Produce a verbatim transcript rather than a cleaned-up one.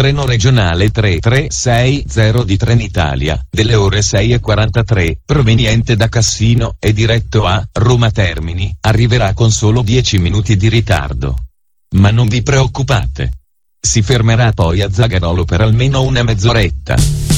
treno regionale tre tre sei zero di Trenitalia, delle ore sei e quarantatré, proveniente da Cassino e diretto a Roma Termini, arriverà con solo dieci minuti di ritardo. Ma non vi preoccupate. Si fermerà poi a Zagarolo per almeno una mezz'oretta.